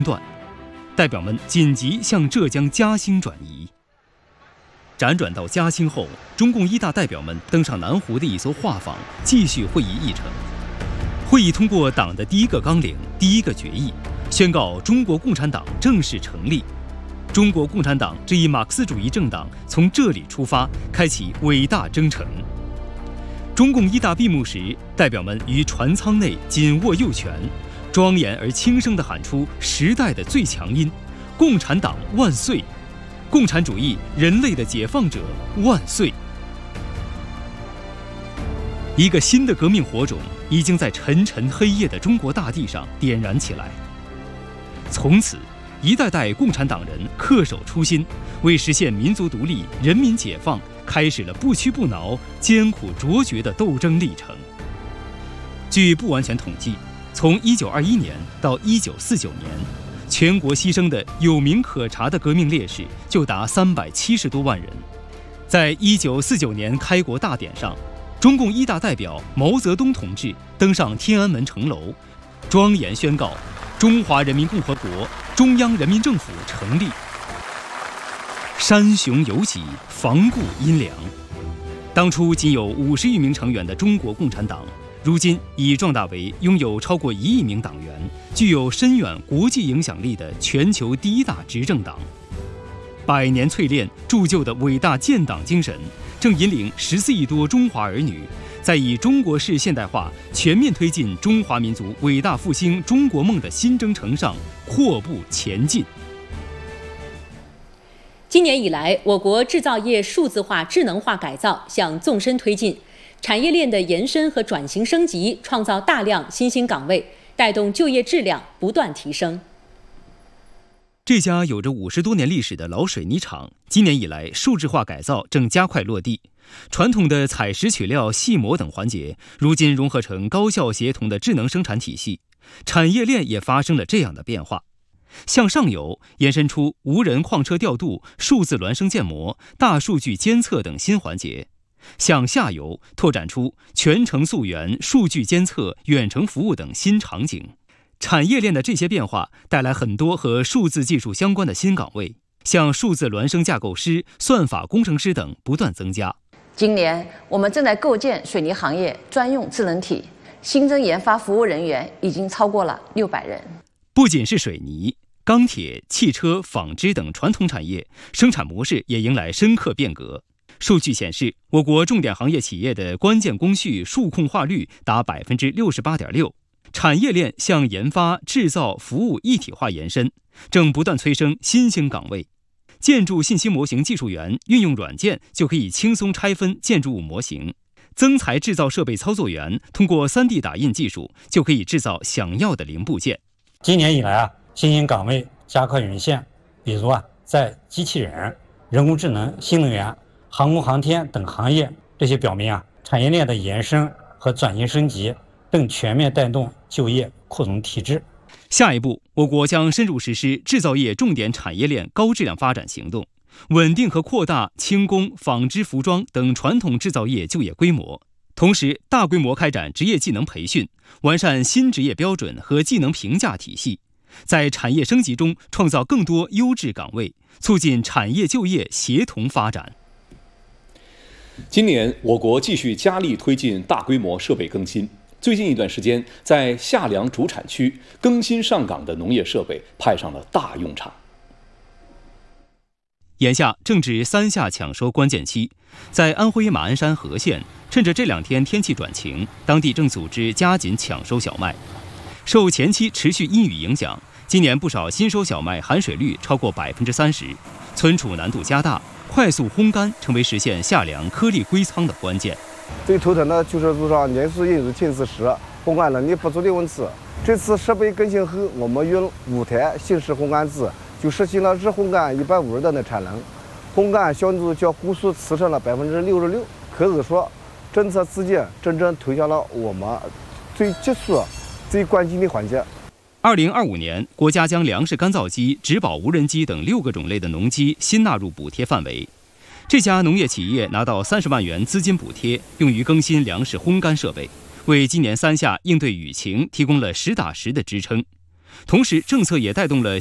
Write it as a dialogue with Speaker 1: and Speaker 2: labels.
Speaker 1: 断，代表们紧急向浙江嘉兴转移。辗转到嘉兴后，中共一大代表们登上南湖的一艘画舫，继续会议议程。会议通过党的第一个纲领、第一个决议，宣告中国共产党正式成立。中国共产党这一马克思主义政党从这里出发，开启伟大征程。中共一大闭幕时，代表们于船舱内紧握右拳，庄严而轻声地喊出时代的最强音：共产党万岁！共产主义，人类的解放者万岁！一个新的革命火种已经在沉沉黑夜的中国大地上点燃起来。从此，一代代共产党人恪守初心，为实现民族独立、人民解放，开始了不屈不挠、艰苦卓绝的斗争历程。据不完全统计，从1921年到1949年，全国牺牲的有名可查的革命烈士就达370多万人。在1949年开国大典上，中共一大代表毛泽东同志登上天安门城楼，庄严宣告中华人民共和国中央人民政府成立。山雄有脊，防固阴凉。当初仅有50余名成员的中国共产党，如今已壮大为拥有超过1亿名党员，具有深远国际影响力的全球第一大执政党。100年淬炼铸就的伟大建党精神，正引领14亿多中华儿女，在以中国式现代化全面推进中华民族伟大复兴中国梦的新征程上阔步前进。
Speaker 2: 今年以来，我国制造业数字化、智能化改造向纵深推进，产业链的延伸和转型升级，创造大量新兴岗位，带动就业质量不断提升。
Speaker 1: 这家有着50多年历史的老水泥厂，今年以来数字化改造正加快落地，传统的采石取料、细磨等环节，如今融合成高效协同的智能生产体系，产业链也发生了这样的变化。向上游延伸出无人矿车调度、数字孪生建模、大数据监测等新环节，向下游拓展出全程溯源、数据监测、远程服务等新场景。产业链的这些变化带来很多和数字技术相关的新岗位，像数字孪生架构师、算法工程师等不断增加。
Speaker 3: 今年我们正在构建水泥行业专用智能体，新增研发服务人员已经超过了600人。
Speaker 1: 不仅是水泥、钢铁、汽车、纺织等传统产业生产模式也迎来深刻变革。数据显示，我国重点行业企业的关键工序数控化率达 68.6%， 产业链向研发、制造、服务一体化延伸，正不断催生新兴岗位。建筑信息模型技术员运用软件就可以轻松拆分建筑物模型，增材制造设备操作员通过 3D 打印技术就可以制造想要的零部件。
Speaker 4: 今年以来新兴岗位加快涌现，比如在机器人、人工智能、新能源、航空航天等行业，这些表明产业链的延伸和转型升级正全面带动就业扩容提质。
Speaker 1: 下一步，我国将深入实施制造业重点产业链高质量发展行动，稳定和扩大轻工、纺织、服装等传统制造业就业规模，同时大规模开展职业技能培训，完善新职业标准和技能评价体系，在产业升级中创造更多优质岗位，促进产业就业协同发展。
Speaker 5: 今年我国继续加力推进大规模设备更新。最近一段时间，在夏粮主产区更新上岗的农业设备派上了大用场。
Speaker 1: 眼下正值3夏抢收关键期，在安徽马鞍山和县，趁着这2天天气转晴，当地正组织加紧抢收小麦。受前期持续阴雨影响，今年不少新收小麦含水率超过30%，存储难度加大，快速烘干成为实现夏粮颗粒归仓的关键。
Speaker 6: 最头疼的就是路上年数因近似时，烘干能力不足的问题。这次设备更新后，我们用5台新式烘干机就实现了日烘干150吨的产能，烘干效率较估算提升了66%。可以说，政策资金真正投向了我们最急速、最关键的环节。
Speaker 1: 2025年，国家将粮食干燥机、植保无人机等6个种类的农机新纳入补贴范围。这家农业企业拿到30万元资金补贴，用于更新粮食烘干设备，为今年3夏应对雨情提供了实打实的支撑。 同时，政策也带动了